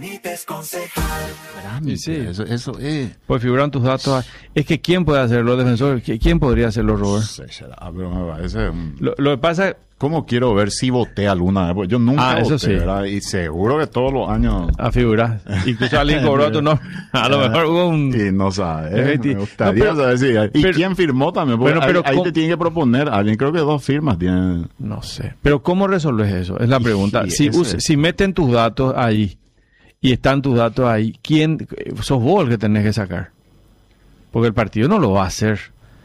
Y sí, Eso es. pues figuran tus datos. Es que ¿quién puede hacerlo, defensor? ¿Quién podría hacerlo, Robert? Pero me parece Lo que pasa... ¿Cómo quiero ver si voté alguna vez? Porque yo nunca voté, eso sí, ¿verdad? Y seguro que todos los años... A figurar. Incluso alguien cobró tu nombre. A lo mejor hubo un... Y no sabe. Me gustaría No, saber si... ¿Y quién firmó también? Porque ahí te tienen que proponer alguien. Creo que 2 firmas tienen. No sé. Pero ¿cómo resolves eso? Es la pregunta. Sí, Si meten tus datos ahí y están tus datos ahí, ¿quién? Sos vos el que tenés que sacar. Porque el partido no lo va a hacer.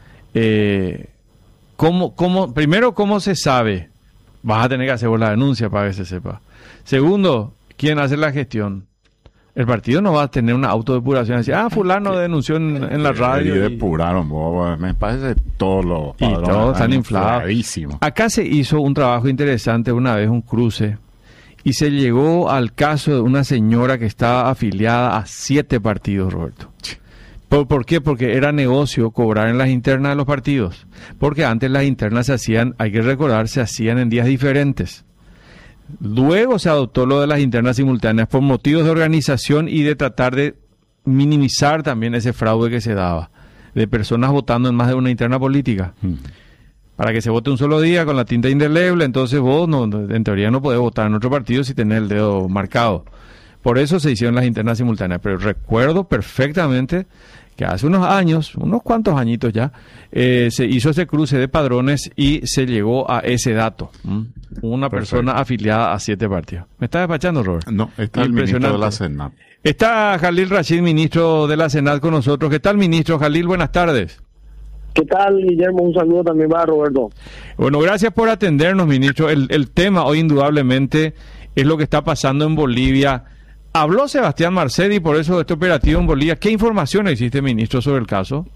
Primero, ¿cómo se sabe? Vas a tener que hacer vos la denuncia para que se sepa. Segundo, ¿quién hace la gestión? El partido no va a tener una autodepuración. Decir, fulano denunció en la radio. Y depuraron, me parece todos los padrones. Y todos están inflados. Acá se hizo un trabajo interesante una vez, un cruce, y se llegó al caso de una señora que estaba afiliada a 7 partidos, Roberto. ¿Por qué? Porque era negocio cobrar en las internas de los partidos. Porque antes las internas se hacían, hay que recordar, se hacían en días diferentes. Luego se adoptó lo de las internas simultáneas por motivos de organización y de tratar de minimizar también ese fraude que se daba, de personas votando en más de una interna política. Para que se vote un solo día con la tinta indeleble, entonces vos en teoría no podés votar en otro partido si tenés el dedo marcado. Por eso se hicieron las internas simultáneas. Pero recuerdo perfectamente que hace unos años, unos cuantos añitos ya, se hizo ese cruce de padrones y se llegó a ese dato. Una persona afiliada a 7 partidos. ¿Me está despachando, Robert? No, está el ministro de la Senat. Está Jalil Rashid, ministro de la Senat, con nosotros. ¿Qué tal, ministro? Jalil, buenas tardes. ¿Qué tal, Guillermo? Un saludo también para Roberto. Bueno, gracias por atendernos, ministro. El tema hoy indudablemente es lo que está pasando en Bolivia. Habló Sebastián Marcet por eso de este operativo en Bolivia. ¿Qué información existe, ministro, sobre el caso?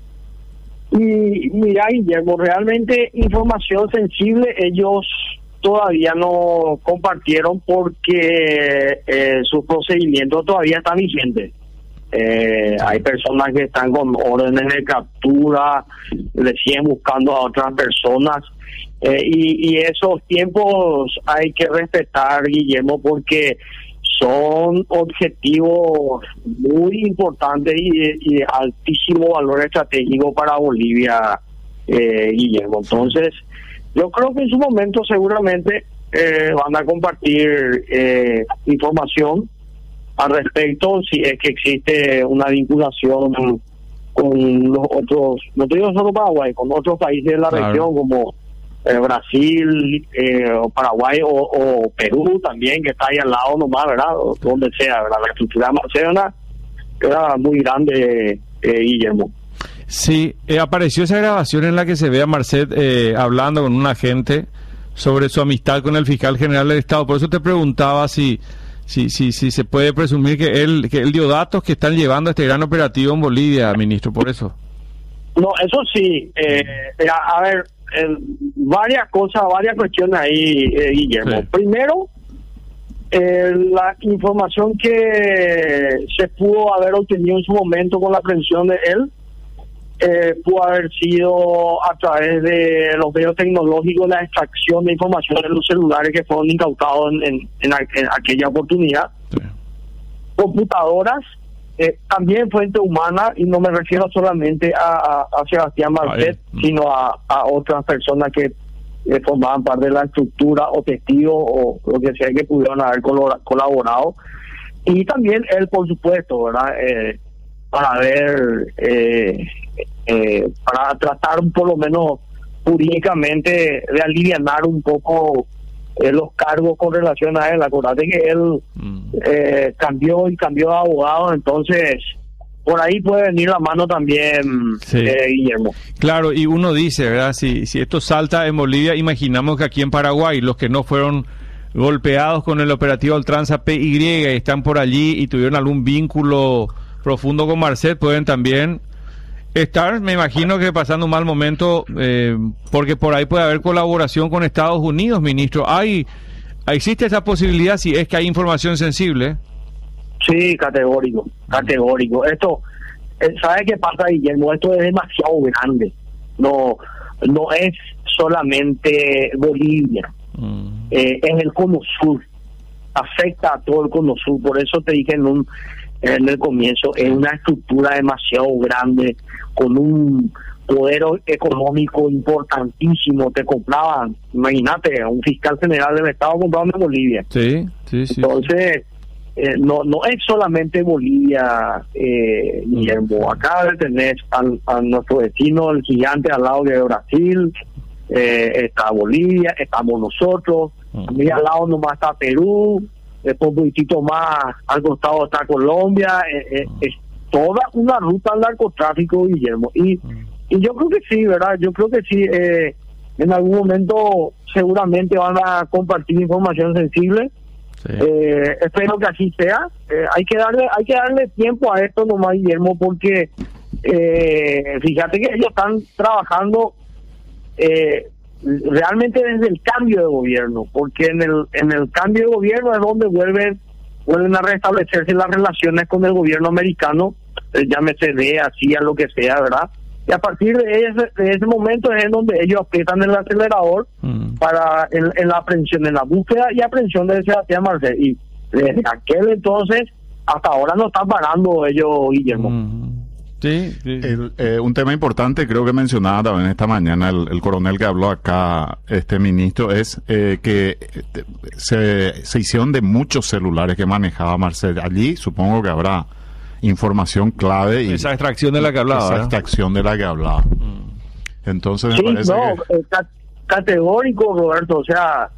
Y mira, Guillermo, realmente información sensible ellos todavía no compartieron porque sus procedimientos todavía están vigentes. Hay personas que están con órdenes de captura, le siguen buscando a otras personas. Y esos tiempos hay que respetar, Guillermo, porque son objetivos muy importantes y de altísimo valor estratégico para Bolivia, Guillermo. Entonces, yo creo que en su momento seguramente van a compartir información al respecto, si es que existe una vinculación con los otros, no te digo solo Paraguay, con otros países de la región como Brasil, o Paraguay o Perú también, que está ahí al lado nomás, ¿verdad? O donde sea, ¿verdad? La estructura marcena era muy grande, Guillermo. Sí, apareció esa grabación en la que se ve a Marcet hablando con un agente sobre su amistad con el fiscal general del Estado. Por eso te preguntaba si se puede presumir que él dio datos que están llevando a este gran operativo en Bolivia, ministro, por eso. No, eso sí. A ver, varias cuestiones ahí, Guillermo. Sí. Primero, la información que se pudo haber obtenido en su momento con la aprehensión de él pudo haber sido a través de los medios tecnológicos, la extracción de información de los celulares que fueron incautados en aquella oportunidad. Sí. Computadoras, también fuente humana, y no me refiero solamente a Sebastián Marcet, sino a otras personas que formaban parte de la estructura o testigos o lo que sea que pudieron haber colaborado. Y también él, por supuesto, ¿verdad? Para ver, para tratar por lo menos jurídicamente de alivianar un poco los cargos con relación a él. Acordate que él cambió de abogado, entonces por ahí puede venir la mano también, Guillermo. Claro, y uno dice, ¿verdad? Si esto salta en Bolivia, imaginamos que aquí en Paraguay los que no fueron golpeados con el operativo Altranza PY y están por allí y tuvieron algún vínculo profundo con Marcet, pueden también estar, me imagino que pasando un mal momento, porque por ahí puede haber colaboración con Estados Unidos, ministro. ¿Existe esa posibilidad si es que hay información sensible? Sí, categórico. Esto, ¿sabe qué pasa, Guillermo? Esto es demasiado grande. No es solamente Bolivia, es el Cono Sur. afecta a todo el Cono Sur. Por eso te dije en el comienzo, es una estructura demasiado grande, con un poder económico importantísimo. Te compraban, imagínate, un fiscal general del Estado comprando en Bolivia. Sí. Entonces, no es solamente Bolivia, Guillermo. Acá tenés a nuestro vecino, el gigante al lado de Brasil, está Bolivia, estamos nosotros, y al lado nomás está Perú, después un poquitito más al costado está Colombia. Es toda una ruta al narcotráfico, Guillermo. Y yo creo que sí, ¿verdad? Yo creo que sí. En algún momento seguramente van a compartir información sensible. Sí. Espero que así sea. Hay que darle tiempo a esto nomás, Guillermo, porque fíjate que ellos están trabajando realmente desde el cambio de gobierno, porque en el cambio de gobierno es donde vuelven a restablecerse las relaciones con el gobierno americano, llámese de así a lo que sea, ¿verdad? Y a partir de ese momento es en donde ellos aprietan el acelerador para en la aprehensión, en la búsqueda y aprehensión de Sebastián Marcel. Y desde aquel entonces hasta ahora no están parando ellos, Guillermo. Sí. Un tema importante, creo que mencionaba también esta mañana el coronel que habló acá, ministro, es que se hicieron de muchos celulares que manejaba Marcel. Allí supongo que habrá información clave. Y esa extracción de la que hablaba. Entonces sí, me parece categórico, Roberto. O sea,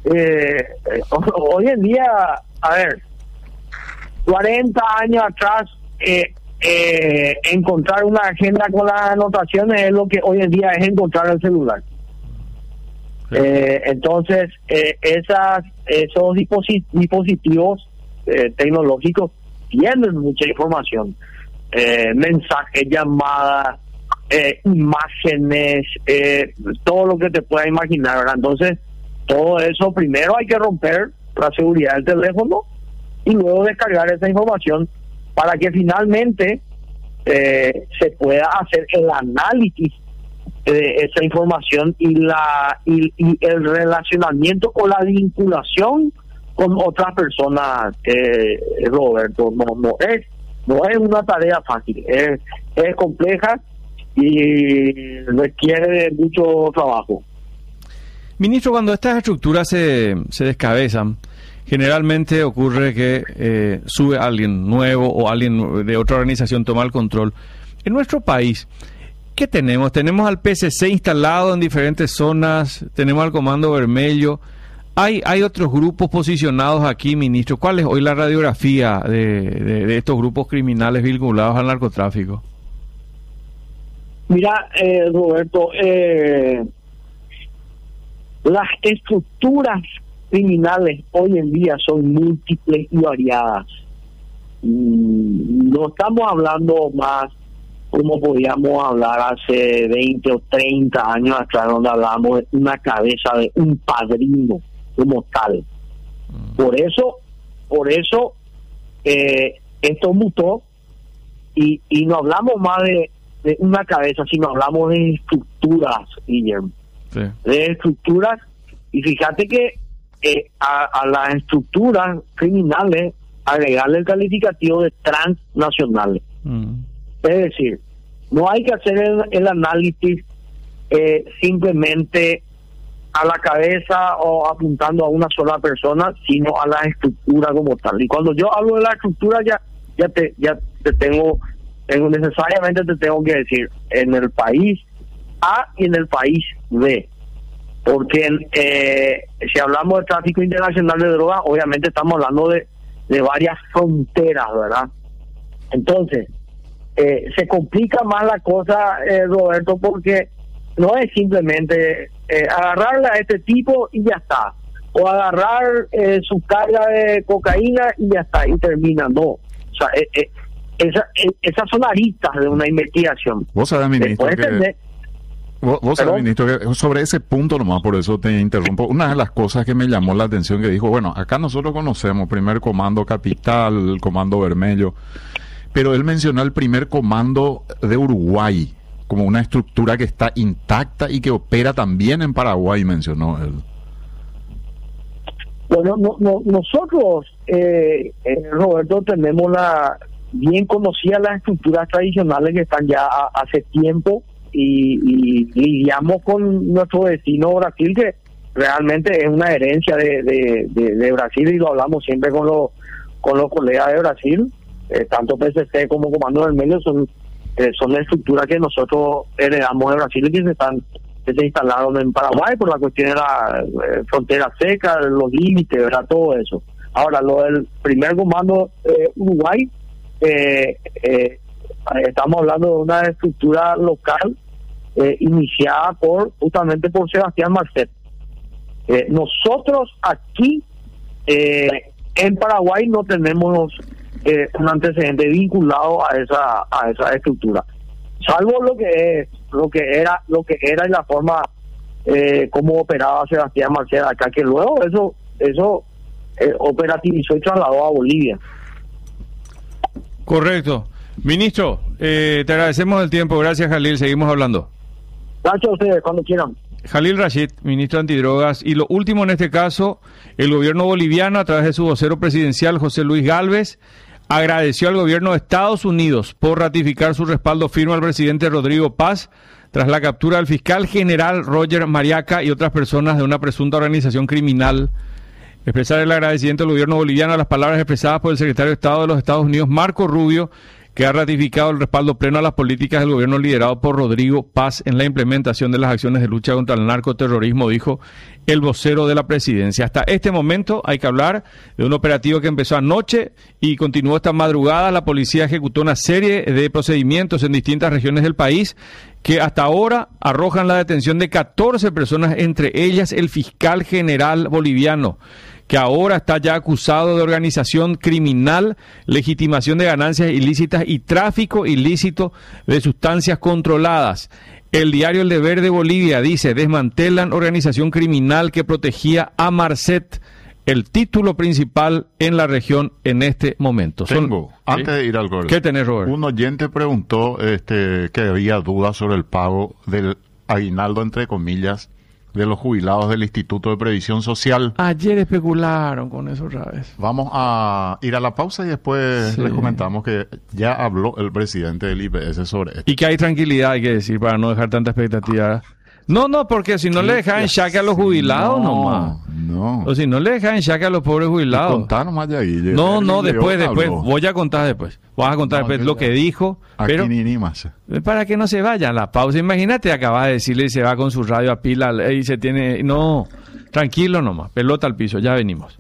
hoy en día, a ver, 40 años atrás, encontrar una agenda con las anotaciones es lo que hoy en día es encontrar el celular. Sí. Entonces, esos dispositivos tecnológicos tienen mucha información, mensajes, llamadas, imágenes, todo lo que te puedas imaginar, ¿verdad? Entonces, todo eso primero hay que romper la seguridad del teléfono y luego descargar esa información para que finalmente se pueda hacer el análisis de esa información y el relacionamiento o la vinculación con otras personas. Roberto, no es una tarea fácil, es compleja y requiere mucho trabajo. Ministro, cuando estas estructuras se descabezan, generalmente ocurre que sube alguien nuevo o alguien de otra organización toma el control. En nuestro país, ¿qué tenemos? Tenemos al PCC instalado en diferentes zonas, tenemos al Comando Vermelho. ¿Hay otros grupos posicionados aquí, ministro? ¿Cuál es hoy la radiografía de estos grupos criminales vinculados al narcotráfico? Mira, Roberto, las estructuras criminales hoy en día son múltiples y variadas. No estamos hablando más como podíamos hablar hace 20 o 30 años atrás, donde hablábamos de una cabeza de un padrino como tal. Por eso esto mutó y no hablamos más de una cabeza, sino hablamos de estructuras, Guillermo. Sí. De estructuras, y fíjate que a las estructuras criminales agregarle el calificativo de transnacionales. Es decir, no hay que hacer el análisis simplemente a la cabeza o apuntando a una sola persona, sino a la estructura como tal. Y cuando yo hablo de la estructura, ya te tengo necesariamente te tengo que decir en el país A y en el país B. Porque si hablamos de tráfico internacional de drogas, obviamente estamos hablando de varias fronteras, ¿verdad? Entonces, se complica más la cosa, Roberto, porque no es simplemente agarrarle a este tipo y ya está, o agarrar su carga de cocaína y ya está, y termina. No, o sea, esas son aristas de una investigación. Vos sabés, ministro, Vos sabés, ministro, que sobre ese punto nomás, por eso te interrumpo, una de las cosas que me llamó la atención, que dijo, bueno, acá nosotros conocemos primer comando Capital, el comando Vermelho, pero él mencionó el primer comando de Uruguay como una estructura que está intacta y que opera también en Paraguay, mencionó él. Bueno, nosotros, Roberto, tenemos bien conocidas las estructuras tradicionales que están ya hace tiempo y lidiamos con nuestro vecino Brasil, que realmente es una herencia de Brasil, y lo hablamos siempre con los colegas de Brasil. Tanto PSC como Comando Vermelho son estructuras que nosotros heredamos de Brasil y que se instalaron en Paraguay por la cuestión de la frontera seca, los límites, ¿verdad? Todo eso. Ahora, lo del primer comando Uruguay, estamos hablando de una estructura local iniciada justamente por Sebastián Marcet. Nosotros aquí en Paraguay no tenemos un antecedente vinculado a esa estructura, salvo lo que era y la forma como operaba Sebastián Marcet acá, que luego eso operativizó y trasladó a Bolivia. Correcto. Ministro, te agradecemos el tiempo. Gracias, Jalil. Seguimos hablando. Gracias a ustedes, cuando quieran. Jalil Rashid, ministro antidrogas. Y lo último en este caso, el gobierno boliviano, a través de su vocero presidencial, José Luis Gálvez, agradeció al gobierno de Estados Unidos por ratificar su respaldo firme al presidente Rodrigo Paz tras la captura del fiscal general Roger Mariaca y otras personas de una presunta organización criminal. Expresar el agradecimiento del gobierno boliviano a las palabras expresadas por el secretario de Estado de los Estados Unidos, Marco Rubio, que ha ratificado el respaldo pleno a las políticas del gobierno liderado por Rodrigo Paz en la implementación de las acciones de lucha contra el narcoterrorismo, dijo el vocero de la presidencia. Hasta este momento hay que hablar de un operativo que empezó anoche y continuó esta madrugada. La policía ejecutó una serie de procedimientos en distintas regiones del país que hasta ahora arrojan la detención de 14 personas, entre ellas el fiscal general boliviano, que ahora está ya acusado de organización criminal, legitimación de ganancias ilícitas y tráfico ilícito de sustancias controladas. El diario El Deber de Bolivia dice: desmantelan organización criminal que protegía a Marcet, el título principal en la región en este momento. Antes de ir al gol, ¿qué tenés, Robert? Un oyente preguntó que había dudas sobre el pago del aguinaldo, entre comillas, de los jubilados del Instituto de Previsión Social. Ayer especularon con eso otra vez. Vamos a ir a la pausa y después les comentamos que ya habló el presidente del IPS sobre esto. Y que hay tranquilidad, hay que decir, para no dejar tanta expectativa. No, porque si no le dejan en jaque a los jubilados nomás. No. O si no le dejan en jaque a los pobres jubilados. Contá nomás ya ahí. No, después. Voy a contar después. Vas a contar después lo que dijo. Aquí pero ni más. Para que no se vayan la pausa. Imagínate, acabas de decirle y se va con su radio a pila y se tiene... No, tranquilo nomás. Pelota al piso, ya venimos.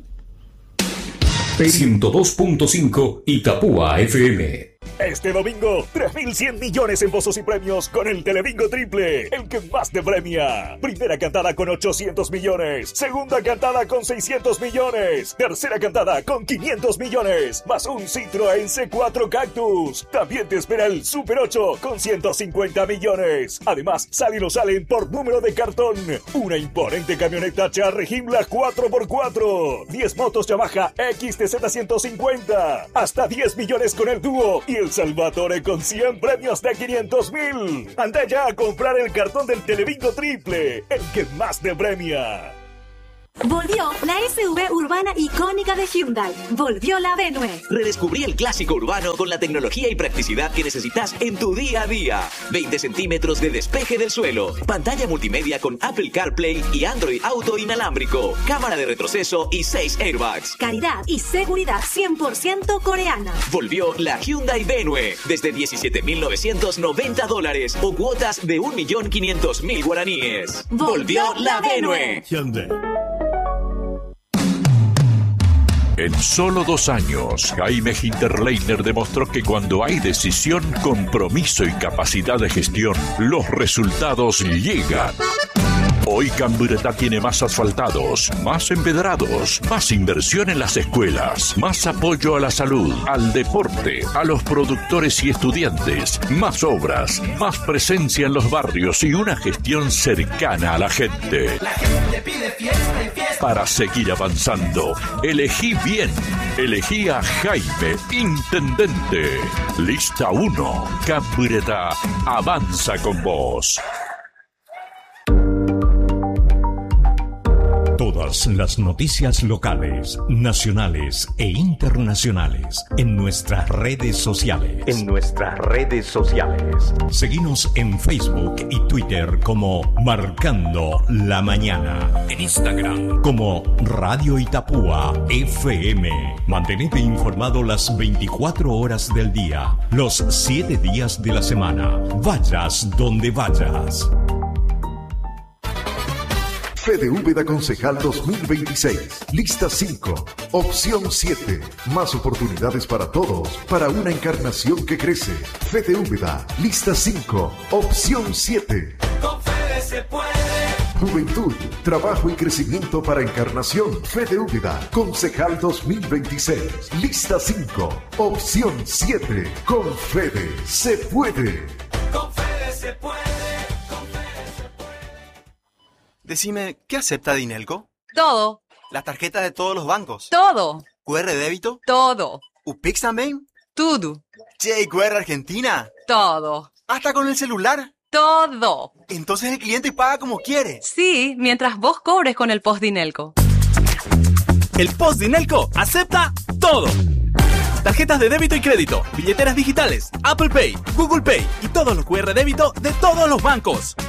102.5 Itapúa FM. Este domingo, 3.100 millones en pozos y premios con el Telebingo Triple, el que más te premia. Primera cantada con 800 millones, segunda cantada con 600 millones, tercera cantada con 500 millones, más un Citroën C4 Cactus. También te espera el Super 8 con 150 millones. Además, salen por número de cartón. Una imponente camioneta Charre Himmler 4x4, 10 motos Yamaha XTZ 150, hasta 10 millones con el dúo y el Salvatore con 100 premios de 500,000. Anda ya a comprar el cartón del Telebingo Triple, el que más te premia. Volvió la SUV urbana icónica de Hyundai. Volvió la Venue. Redescubrí el clásico urbano con la tecnología y practicidad que necesitas en tu día a día. 20 centímetros de despeje del suelo. Pantalla multimedia con Apple CarPlay y Android Auto inalámbrico. Cámara de retroceso y 6 airbags. Calidad y seguridad 100% coreana. Volvió la Hyundai Venue. Desde $17,990 o cuotas de 1.500.000 guaraníes. Volvió la Venue. Hyundai. En solo 2 años, Jaime Hinterleiner demostró que cuando hay decisión, compromiso y capacidad de gestión, los resultados llegan. Hoy Cambureta tiene más asfaltados, más empedrados, más inversión en las escuelas, más apoyo a la salud, al deporte, a los productores y estudiantes, más obras, más presencia en los barrios y una gestión cercana a la gente. La gente pide fiesta y fiesta. Para seguir avanzando, elegí bien. Elegí a Jaime, intendente. Lista 1. Cambureta avanza con vos. Todas las noticias locales, nacionales e internacionales en nuestras redes sociales. Seguinos en Facebook y Twitter como Marcando la Mañana. En Instagram como Radio Itapúa FM. Mantenete informado las 24 horas del día, los 7 días de la semana. Vayas donde vayas. Fe de Úbeda Concejal 2026. Lista 5. Opción 7. Más oportunidades para todos. Para una encarnación que crece. Fe de Úbeda. Lista 5. Opción 7. Con Fede se puede. Juventud, trabajo y crecimiento para Encarnación. Fe de Úbeda, Concejal 2026. Lista 5, opción 7. Con Fede se puede. Con Fede se puede. Con Fede se puede. Decime, ¿qué acepta Dinelco? Todo. ¿Las tarjetas de todos los bancos? Todo. ¿QR de débito? Todo. ¿UPIX también? Todo. Che, ¿QR Argentina? Todo. ¿Hasta con el celular? Todo. Entonces el cliente paga como quiere. Sí, mientras vos cobres con el Post Dinelco. El Post Dinelco acepta todo. Tarjetas de débito y crédito, billeteras digitales, Apple Pay, Google Pay y todos los QR débito de todos los bancos.